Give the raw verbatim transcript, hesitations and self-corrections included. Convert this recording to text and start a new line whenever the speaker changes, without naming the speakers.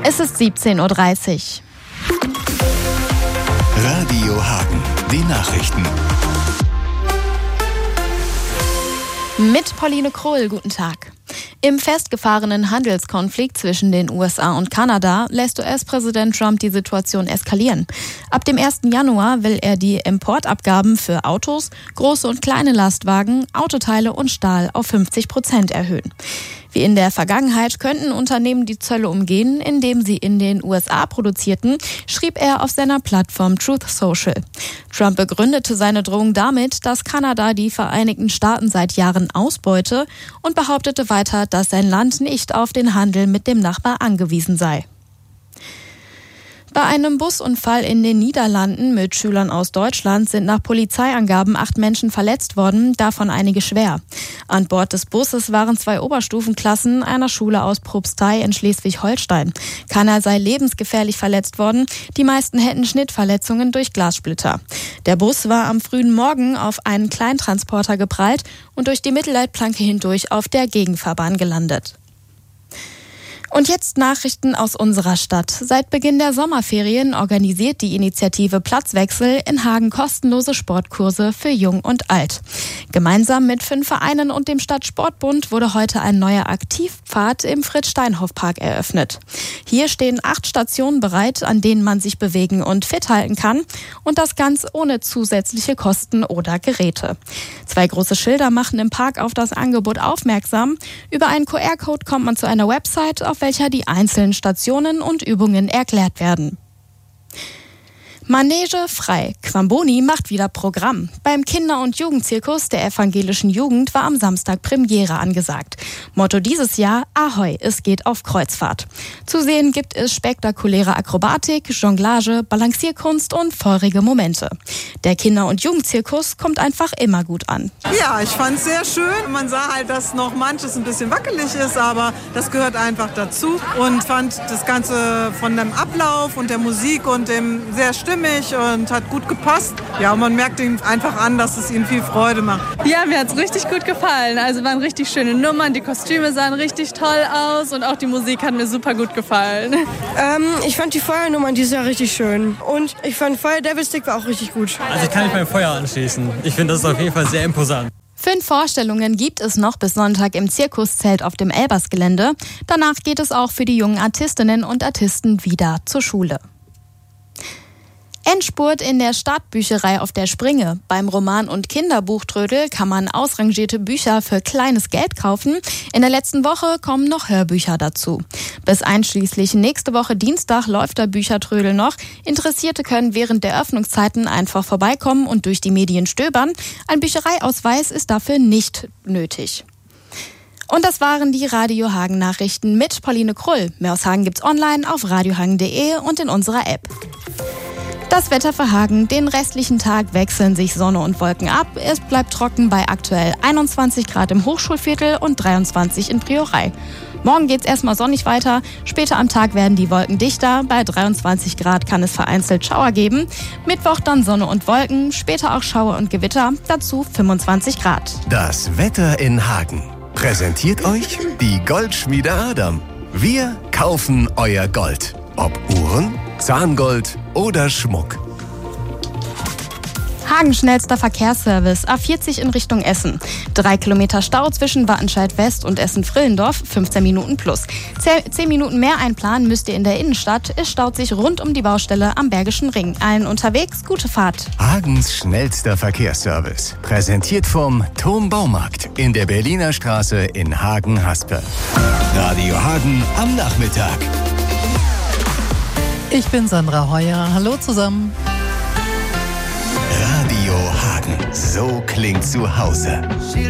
Es ist siebzehn Uhr dreißig.
Radio Hagen, die Nachrichten.
Mit Pauline Krull, guten Tag. Im festgefahrenen Handelskonflikt zwischen den U S A und Kanada lässt U S-Präsident Trump die Situation eskalieren. Ab dem ersten Januar will er die Importabgaben für Autos, große und kleine Lastwagen, Autoteile und Stahl auf fünfzig Prozent erhöhen. Wie in der Vergangenheit könnten Unternehmen die Zölle umgehen, indem sie in den U S A produzierten, schrieb er auf seiner Plattform Truth Social. Trump begründete seine Drohung damit, dass Kanada die Vereinigten Staaten seit Jahren ausbeute und behauptete weiter, dass sein Land nicht auf den Handel mit dem Nachbar angewiesen sei. Bei einem Busunfall in den Niederlanden mit Schülern aus Deutschland sind nach Polizeiangaben acht Menschen verletzt worden, davon einige schwer. An Bord des Busses waren zwei Oberstufenklassen einer Schule aus Probstei in Schleswig-Holstein. Keiner sei lebensgefährlich verletzt worden, die meisten hätten Schnittverletzungen durch Glassplitter. Der Bus war am frühen Morgen auf einen Kleintransporter geprallt und durch die Mittelleitplanke hindurch auf der Gegenfahrbahn gelandet. Und jetzt Nachrichten aus unserer Stadt. Seit Beginn der Sommerferien organisiert die Initiative Platzwechsel in Hagen kostenlose Sportkurse für Jung und Alt. Gemeinsam mit fünf Vereinen und dem Stadtsportbund wurde heute ein neuer Aktivpfad im Fritz-Steinhoff-Park eröffnet. Hier stehen acht Stationen bereit, an denen man sich bewegen und fit halten kann, und das ganz ohne zusätzliche Kosten oder Geräte. Zwei große Schilder machen im Park auf das Angebot aufmerksam. Über einen Q R-Code kommt man zu einer Website, auf welcher die einzelnen Stationen und Übungen erklärt werden. Manege frei. Quamboni macht wieder Programm. Beim Kinder- und Jugendzirkus der evangelischen Jugend war am Samstag Premiere angesagt. Motto dieses Jahr: Ahoi, es geht auf Kreuzfahrt. Zu sehen gibt es spektakuläre Akrobatik, Jonglage, Balancierkunst und feurige Momente. Der Kinder- und Jugendzirkus kommt einfach immer gut an.
Ja, ich fand es sehr schön. Man sah halt, dass noch manches ein bisschen wackelig ist, aber das gehört einfach dazu. Und fand das Ganze von dem Ablauf und der Musik und dem sehr stimmig und hat gut gepasst. Ja, und man merkt ihm einfach an, dass es ihm viel Freude macht.
Ja, mir hat es richtig gut gefallen. Also waren richtig schöne Nummern, die Kostüme sahen richtig toll aus und auch die Musik hat mir super gut gefallen.
Ähm, ich fand die Feuernummern dieses Jahr richtig schön. Und ich fand Feuer Devil Stick war auch richtig gut.
Also ich kann mich beim Feuer anschließen. Ich finde, das ist auf jeden Fall sehr imposant.
Fünf Vorstellungen gibt es noch bis Sonntag im Zirkuszelt auf dem Elbers-Gelände. Danach geht es auch für die jungen Artistinnen und Artisten wieder zur Schule. Endspurt in der Stadtbücherei auf der Springe. Beim Roman- und Kinderbuchtrödel kann man ausrangierte Bücher für kleines Geld kaufen. In der letzten Woche kommen noch Hörbücher dazu. Bis einschließlich nächste Woche Dienstag läuft der Büchertrödel noch. Interessierte können während der Öffnungszeiten einfach vorbeikommen und durch die Medien stöbern. Ein Büchereiausweis ist dafür nicht nötig. Und das waren die Radio Hagen Nachrichten mit Pauline Krull. Mehr aus Hagen gibt's online auf radiohagen punkt de und in unserer App. Das Wetter für Hagen. Den restlichen Tag wechseln sich Sonne und Wolken ab. Es bleibt trocken bei aktuell einundzwanzig Grad im Hochschulviertel und dreiundzwanzig in Priorei. Morgen geht's erstmal sonnig weiter. Später am Tag werden die Wolken dichter. Bei dreiundzwanzig Grad kann es vereinzelt Schauer geben. Mittwoch dann Sonne und Wolken, später auch Schauer und Gewitter. Dazu fünfundzwanzig Grad.
Das Wetter in Hagen präsentiert euch die Goldschmiede Adam. Wir kaufen euer Gold. Ob Uhren, Zahngold oder Schmuck.
Hagen schnellster Verkehrsservice. A vierzig in Richtung Essen. Drei Kilometer Stau zwischen Wattenscheid West und Essen-Frillendorf. fünfzehn Minuten plus. Zehn Minuten mehr einplanen müsst ihr in der Innenstadt. Es staut sich rund um die Baustelle am Bergischen Ring. Allen unterwegs, gute Fahrt.
Hagens schnellster Verkehrsservice. Präsentiert vom Turm Baumarkt in der Berliner Straße in Hagen-Haspe. Radio Hagen am Nachmittag.
Ich bin Sandra Heuer. Hallo zusammen.
Radio Hagen. So klingt zu Hause.